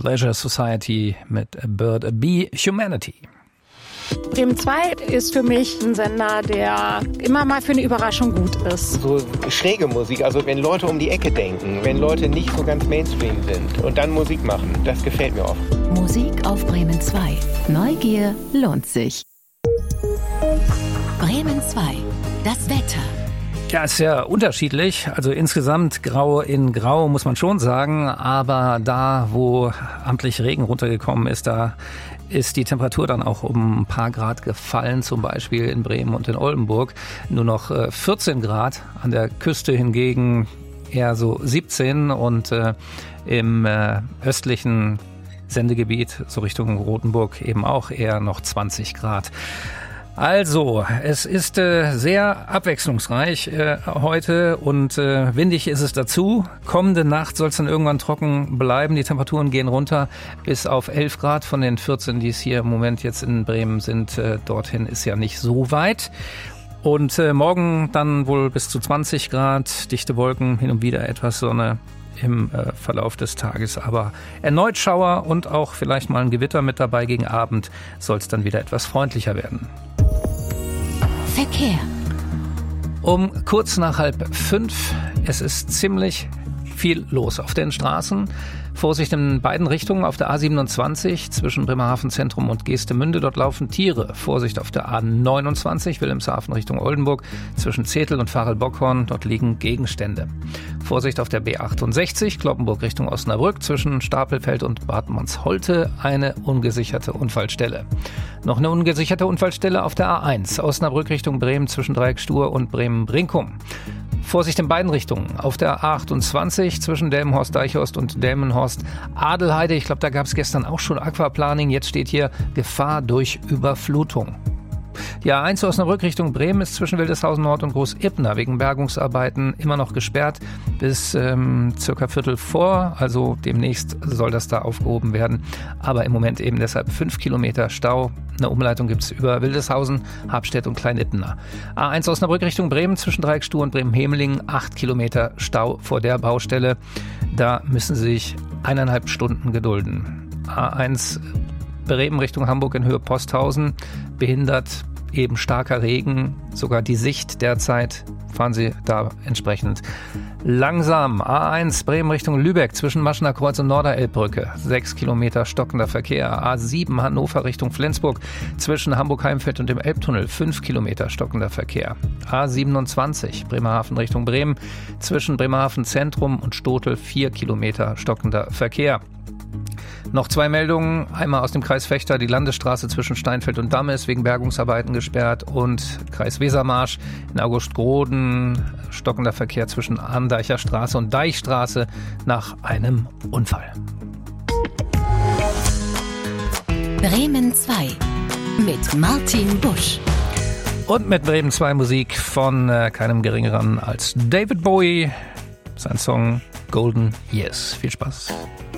Pleasure Society mit A Bird, A Bee, Humanity. Bremen 2 ist für mich ein Sender, der immer mal für eine Überraschung gut ist. So schräge Musik, also wenn Leute um die Ecke denken, wenn Leute nicht so ganz Mainstream sind und dann Musik machen, das gefällt mir oft. Musik auf Bremen 2. Neugier lohnt sich. Bremen 2. Das Wetter. Ja, ist ja unterschiedlich. Also insgesamt grau in grau, muss man schon sagen. Aber da, wo amtlich Regen runtergekommen ist, da ist die Temperatur dann auch um ein paar Grad gefallen, zum Beispiel in Bremen und in Oldenburg. Nur noch 14 Grad, an der Küste hingegen eher so 17 und im östlichen Sendegebiet, so Richtung Rothenburg, eben auch eher noch 20 Grad. Also, es ist sehr abwechslungsreich heute und windig ist es dazu. Kommende Nacht soll es dann irgendwann trocken bleiben. Die Temperaturen gehen runter bis auf 11 Grad von den 14, die es hier im Moment jetzt in Bremen sind. Dorthin ist ja nicht so weit. Und morgen dann wohl bis zu 20 Grad, dichte Wolken, hin und wieder etwas Sonne im Verlauf des Tages, aber erneut Schauer und auch vielleicht mal ein Gewitter mit dabei. Gegen Abend soll es dann wieder etwas freundlicher werden. Verkehr. Um kurz nach 4:30. Es ist ziemlich viel los auf den Straßen. Vorsicht in beiden Richtungen auf der A27 zwischen Bremerhaven Zentrum und Geestemünde. Dort laufen Tiere. Vorsicht auf der A29 Wilhelmshaven Richtung Oldenburg zwischen Zetel und Varel-Bockhorn. Dort liegen Gegenstände. Vorsicht auf der B68 Cloppenburg Richtung Osnabrück zwischen Stapelfeld und Bad Mansholte. Eine ungesicherte Unfallstelle. Noch eine ungesicherte Unfallstelle auf der A1 Osnabrück Richtung Bremen zwischen Dreieckstuhr und Bremen-Brinkum. Vorsicht in beiden Richtungen. Auf der A28 zwischen Delmenhorst-Deichhorst und Delmenhorst-Adelheide. Ich glaube, da gab es gestern auch schon Aquaplaning. Jetzt steht hier Gefahr durch Überflutung. Die A1 Osnabrück Richtung Bremen ist zwischen Wildeshausen Nord und Groß-Ipna wegen Bergungsarbeiten immer noch gesperrt bis circa Viertel vor. Also demnächst soll das da aufgehoben werden. Aber im Moment eben deshalb 5 Kilometer Stau. Eine Umleitung gibt es über Wildeshausen, Habstedt und Klein-Ipna. A1 Osnabrück Richtung Bremen zwischen Dreieckstuhr und Bremen-Hemeling. 8 Kilometer Stau vor der Baustelle. Da müssen Sie sich 1,5 Stunden gedulden. A1 Bremen Richtung Hamburg in Höhe Posthausen. Behindert eben starker Regen, sogar die Sicht derzeit. Fahren Sie da entsprechend langsam. A1 Bremen Richtung Lübeck zwischen Maschener Kreuz und Norderelbbrücke. 6 Kilometer stockender Verkehr. A7 Hannover Richtung Flensburg zwischen Hamburg-Heimfeld und dem Elbtunnel. 5 Kilometer stockender Verkehr. A27 Bremerhaven Richtung Bremen zwischen Bremerhaven Zentrum und Stotel. 4 Kilometer stockender Verkehr. Noch 2 Meldungen. Einmal aus dem Kreis Vechta. Die Landesstraße zwischen Steinfeld und Damme ist wegen Bergungsarbeiten gesperrt. Und Kreis Wesermarsch in Augustgroden. Stockender Verkehr zwischen Andeicher Straße und Deichstraße nach einem Unfall. Bremen 2 mit Martin Busch. Und mit Bremen 2 Musik von keinem Geringeren als David Bowie. Sein Song Golden Years. Viel Spaß.